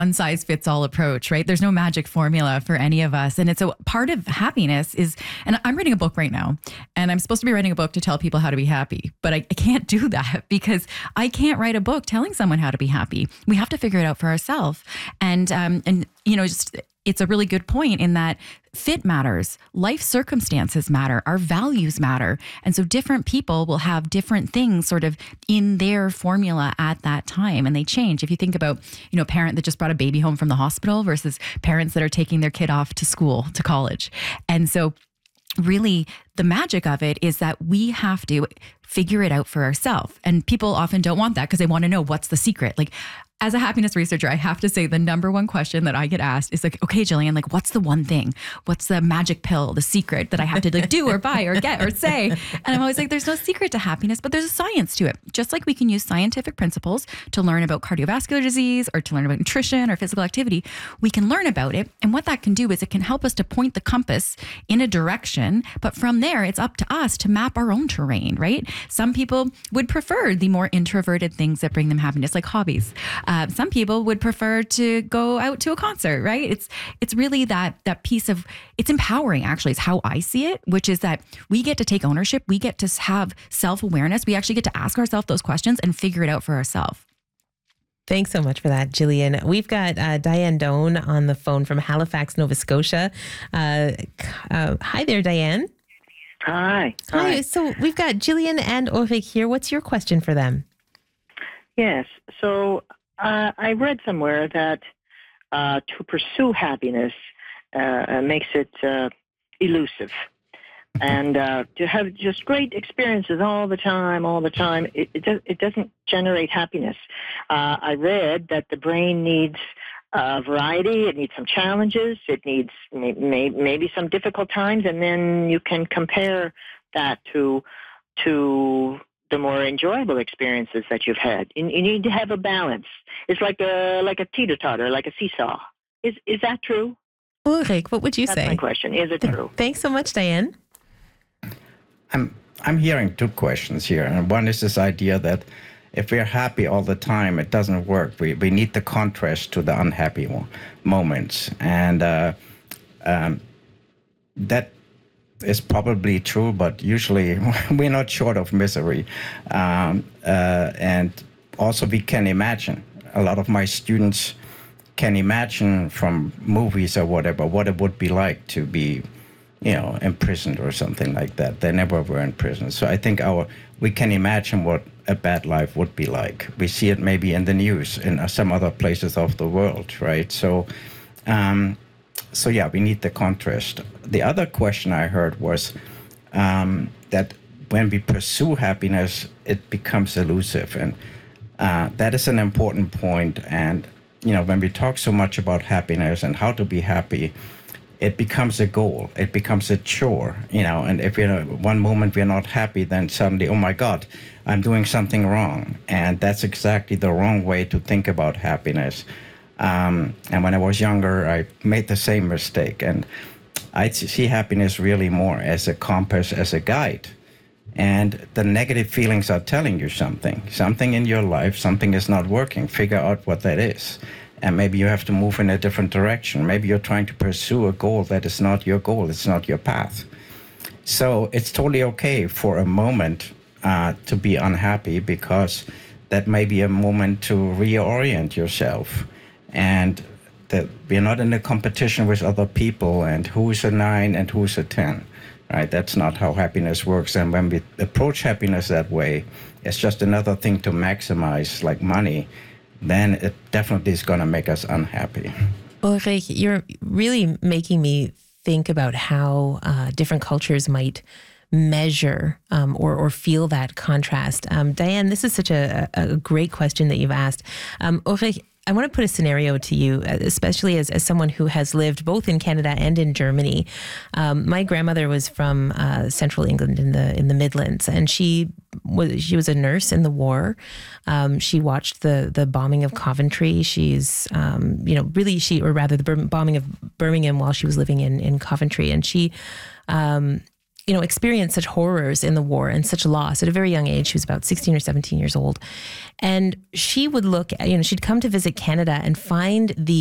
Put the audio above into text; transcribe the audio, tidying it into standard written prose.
one size fits all approach, right? There's no magic formula for any of us. And it's a part of happiness is, and I'm reading a book right now, and I'm supposed to be writing a book to tell people how to be happy, but I can't do that because I can't write a book telling someone how to be happy. We have to figure it out for ourselves. And just, it's a really good point in that fit matters, life circumstances matter, our values matter. And so different people will have different things sort of in their formula at that time, and they change. If you think about, a parent that just brought a baby home from the hospital versus parents that are taking their kid off to school, to college. And so really the magic of it is that we have to figure it out for ourselves. And people often don't want that because they want to know what's the secret. Like, as a happiness researcher, I have to say the number one question that I get asked is like, okay, Jillian, like, what's the one thing? What's the magic pill, the secret that I have to like do or buy or get or say? And I'm always like, there's no secret to happiness, but there's a science to it. Just like we can use scientific principles to learn about cardiovascular disease or to learn about nutrition or physical activity, we can learn about it. And what that can do is it can help us to point the compass in a direction. But from there, it's up to us to map our own terrain, right? Some people would prefer the more introverted things that bring them happiness, like hobbies. Some people would prefer to go out to a concert, right? It's really that piece of, it's empowering actually is how I see it, which is that we get to take ownership. We get to have self-awareness. We actually get to ask ourselves those questions and figure it out for ourselves. Thanks so much for that, Jillian. We've got Diane Doan on the phone from Halifax, Nova Scotia. Hi there, Diane. Hi. So we've got Jillian and Ulrich here. What's your question for them? Yes. So I read somewhere that to pursue happiness makes it elusive. And to have just great experiences all the time, it doesn't generate happiness. I read that the brain needs variety, it needs some challenges, it needs maybe some difficult times, and then you can compare that to the more enjoyable experiences that you've had. You need to have a balance. It's like a teeter-totter, like a seesaw. Is that true? Ulrich, what would you say? That's my question. Is it true? Thanks so much, Diane. I'm hearing two questions here, and one is this idea that if we're happy all the time, it doesn't work. We need the contrast to the unhappy moments, and that is probably true, but usually we're not short of misery. And also we can imagine, a lot of my students can imagine from movies or whatever, what it would be like to be, imprisoned or something like that. They never were in prison. So I think we can imagine what a bad life would be like. We see it maybe in the news in some other places of the world, right? So yeah, we need the contrast. The other question I heard was that when we pursue happiness, it becomes elusive. And that is an important point. And, when we talk so much about happiness and how to be happy, it becomes a goal. It becomes a chore, and if one moment we're not happy, then suddenly, oh my God, I'm doing something wrong. And that's exactly the wrong way to think about happiness. And when I was younger, I made the same mistake. And I see happiness really more as a compass, as a guide. And the negative feelings are telling you something in your life, something is not working. Figure out what that is. And maybe you have to move in a different direction. Maybe you're trying to pursue a goal that is not your goal. It's not your path. So it's totally okay for a moment to be unhappy, because that may be a moment to reorient yourself. And that we're not in a competition with other people and who's a 9 and who's a 10, right? That's not how happiness works. And when we approach happiness that way, it's just another thing to maximize, like money, then it definitely is going to make us unhappy. Ulrich, you're really making me think about how different cultures might measure or feel that contrast. Diane, this is such a great question that you've asked. Ulrich, I want to put a scenario to you, especially as someone who has lived both in Canada and in Germany. My grandmother was from central England in the Midlands, and she was a nurse in the war. She watched the bombing of Coventry. She's the bombing of Birmingham while she was living in Coventry, and she experienced such horrors in the war and such loss at a very young age. She was about 16 or 17 years old. And she would look at, she'd come to visit Canada and find the